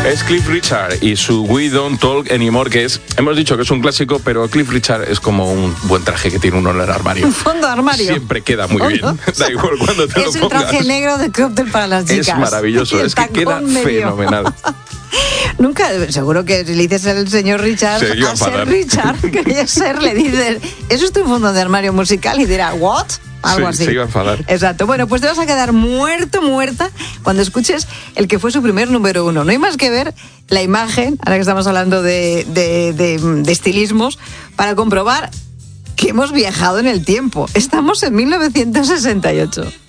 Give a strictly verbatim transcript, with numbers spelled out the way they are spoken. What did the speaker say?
Es Cliff Richard y su We Don't Talk Anymore, que es, hemos dicho que es un clásico, pero Cliff Richard es como un buen traje que tiene uno en el armario. Un fondo de armario. Siempre queda muy bien. Da igual cuando te es lo pongas. Es el traje negro de cóctel para las chicas. Es maravilloso, es que queda medio. fenomenal. Nunca, seguro que si le dices al señor Richard, sí, a ser Richard, que ser, le dices, ¿eso es tu fondo de armario musical? Y dirá, ¿what? Algo sí, así. Se iba a enfadar. Exacto. Bueno, pues te vas a quedar muerto, muerta, cuando escuches el que fue su primer número uno. No hay más que ver la imagen, ahora que estamos hablando de, de, de, de estilismos, para comprobar que hemos viajado en el tiempo. Estamos en mil novecientos sesenta y ocho.